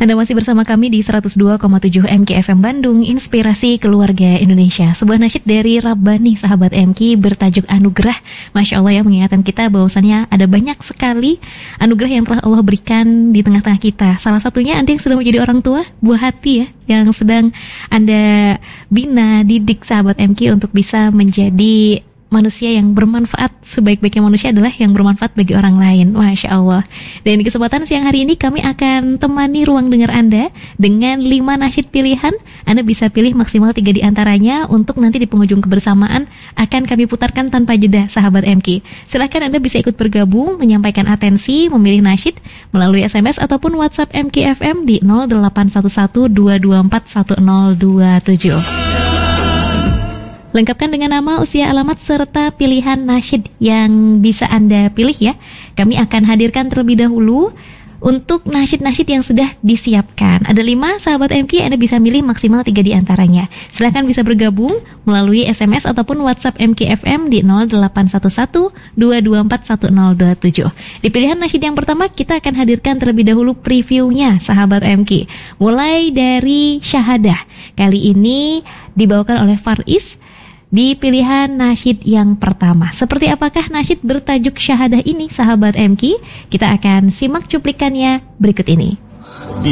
Anda masih bersama kami di 102,7 MKFM Bandung, Inspirasi Keluarga Indonesia. Sebuah nasyid dari Rabbani, sahabat MK, bertajuk Anugerah. Masya Allah ya, mengingatkan kita bahwasannya ada banyak sekali anugerah yang telah Allah berikan di tengah-tengah kita. Salah satunya Anda yang sudah menjadi orang tua, buah hati ya, yang sedang Anda bina, didik sahabat MK untuk bisa menjadi manusia yang bermanfaat. Sebaik-baiknya manusia adalah yang bermanfaat bagi orang lain. Masya Allah. Dan di kesempatan siang hari ini kami akan temani ruang dengar Anda dengan 5 nasyid pilihan. Anda bisa pilih maksimal 3 di antaranya untuk nanti di penghujung kebersamaan akan kami putarkan tanpa jeda sahabat MK. Silahkan Anda bisa ikut bergabung, menyampaikan atensi, memilih nasyid melalui SMS ataupun WhatsApp MKFM di 0811-224-1027. Lengkapkan dengan nama, usia, alamat, serta pilihan nasyid yang bisa Anda pilih ya. Kami akan hadirkan terlebih dahulu untuk nasyid-nasyid yang sudah disiapkan. Ada 5 sahabat MK, Anda bisa milih maksimal 3 di antaranya. Silahkan bisa bergabung melalui SMS ataupun WhatsApp MKFM di 0811-224-1027. Di pilihan nasyid yang pertama, kita akan hadirkan terlebih dahulu previewnya sahabat MK. Mulai dari Syahadah. Kali ini dibawakan oleh Faris di pilihan nasyid yang pertama. Seperti apakah nasyid bertajuk Syahadah ini sahabat MK? Kita akan simak cuplikannya berikut ini. Di